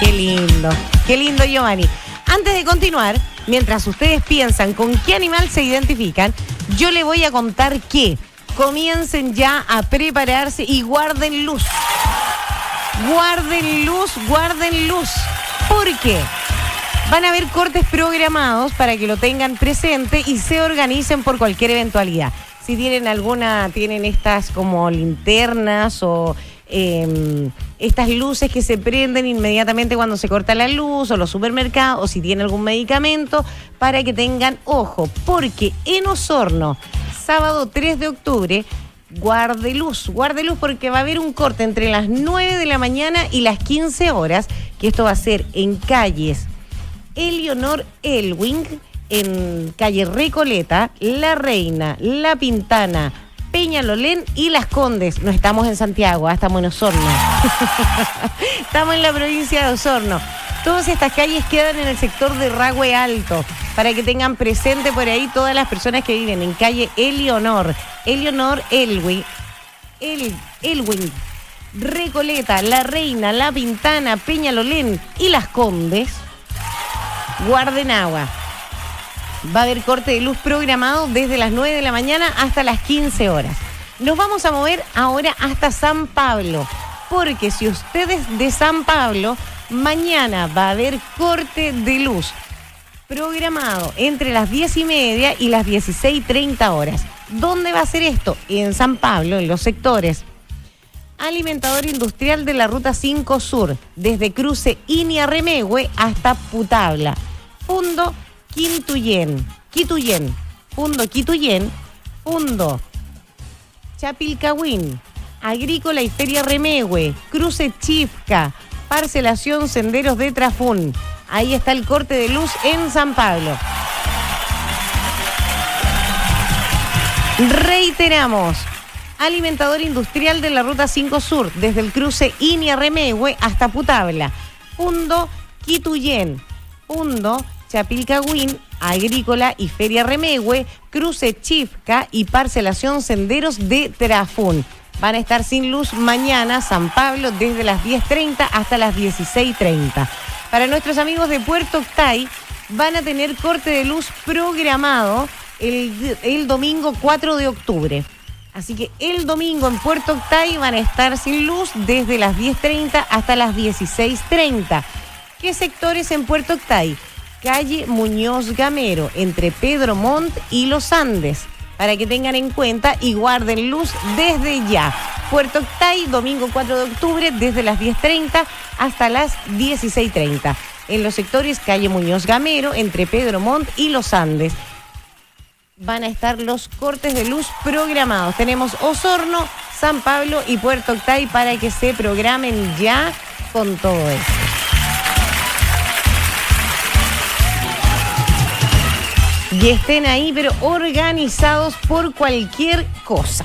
Qué lindo, Giovanni. Antes de continuar, mientras ustedes piensan con qué animal se identifican, yo les voy a contar que comiencen ya a prepararse y guarden luz. Guarden luz. ¿Por qué? Van a haber cortes programados para que lo tengan presente y se organicen por cualquier eventualidad. Si tienen estas como linternas o estas luces que se prenden inmediatamente cuando se corta la luz, o los supermercados, o si tienen algún medicamento, para que tengan ojo, porque en Osorno, sábado 3 de octubre, guarde luz porque va a haber un corte entre las 9 de la mañana y las 15 horas, que esto va a ser en calles Eleonor Elwing, en calle Recoleta, La Reina, La Pintana, Peñalolén y Las Condes. No estamos en Santiago, estamos en Osorno. Estamos en la provincia de Osorno. Todas estas calles quedan en el sector de Rahue Alto, para que tengan presente por ahí todas las personas que viven en calle Eleonor Elwing, Recoleta, La Reina, La Pintana, Peñalolén y Las Condes. Guarden agua. Va a haber corte de luz programado desde las 9 de la mañana hasta las 15 horas. Nos vamos a mover ahora hasta San Pablo, porque si usted es de San Pablo, mañana va a haber corte de luz programado entre las 10:30 y las 16:30 horas. ¿Dónde va a ser esto? En San Pablo, en los sectores Alimentador Industrial de la Ruta 5 Sur, desde cruce Inia-Remehue hasta Putabla. Fundo Quituyén, Fundo Chapilcahuín, Agrícola y Feria Remehue, cruce Chifca, parcelación Senderos de Trafún. Ahí está el corte de luz en San Pablo. Reiteramos, Alimentador Industrial de la Ruta 5 Sur, desde el cruce Inia-Remehue hasta Putabla. Fundo Quituyén, Fundo Chapilcahuín, Agrícola y Feria Remehue, cruce Chifca y parcelación Senderos de Trafún. Van a estar sin luz mañana, San Pablo, desde las 10:30 hasta las 16:30. Para nuestros amigos de Puerto Octay, van a tener corte de luz programado el domingo 4 de octubre. Así que el domingo en Puerto Octay van a estar sin luz desde las 10:30 hasta las 16:30. ¿Qué sectores en Puerto Octay? Calle Muñoz Gamero, entre Pedro Montt y Los Andes, para que tengan en cuenta y guarden luz desde ya. Puerto Octay, domingo 4 de octubre, desde las 10:30 hasta las 16:30. En los sectores calle Muñoz Gamero, entre Pedro Montt y Los Andes, van a estar los cortes de luz programados. Tenemos Osorno, San Pablo y Puerto Octay para que se programen ya con todo eso. Y estén ahí, pero organizados por cualquier cosa.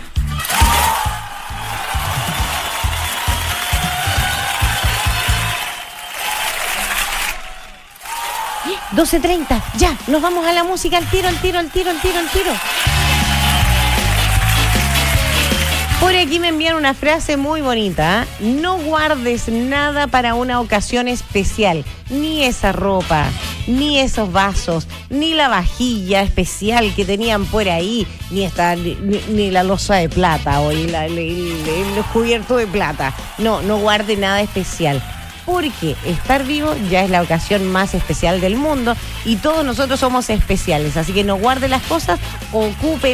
¡Ah! 12:30, ya, nos vamos a la música, al tiro. Por aquí me envían una frase muy bonita, ¿eh? No guardes nada para una ocasión especial, ni esa ropa, ni esos vasos, ni la vajilla especial que tenían por ahí, ni la loza de plata o el cubierto de plata. No guarde nada especial, porque estar vivo ya es la ocasión más especial del mundo y todos nosotros somos especiales. Así que no guarde las cosas, ocúpelas.